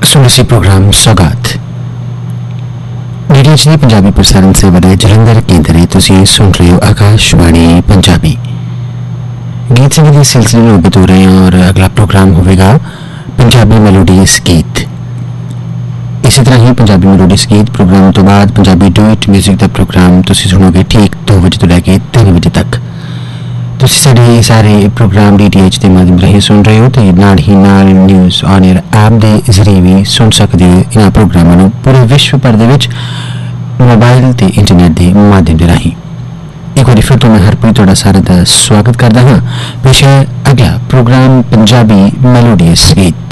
सुनसी programme सौगात DDH ਦੀ ਪੰਜਾਬੀ ਪ੍ਰਸਾਰਣ ਸੇਵਾ ਦੇ ਜਲੰਧਰ ਕੇਂਦਰ ਤੁਸੀਂ सुन रहे हो आकाशवाणी पंजाबी गीत संगीत के सिलसिले में उबत हो रहे हैं और अगला प्रोग्राम होगा पंजाबी मेलोडीज गीत। इसी तरह ही पंजाबी मेलोडीज गीत प्रोग्राम तो बाद पंजाबी डुएट म्यूजिक का प्रोग्राम तुसी सुनोगे ठीक 2 बजे तो लैके 3 बजे तक। तुसी साडे सारे प्रोग्राम डीटीएच के माध्यम राही सुन रहे हो तो नाल ही नाल न्यूज़ ऑन एयर ऐप के जरिए भी सुन सकते हो इन प्रोग्रामों को पूरे विश्व भर दे विच मोबाइल ते इंटरनेट के माध्यम के राही। एक बार फिर तो मैं हरप्रीत तुहाडा सारा दा स्वागत करदा हाँ। पेश है अगला प्रोग्राम पंजाबी मेलोडीज गीत।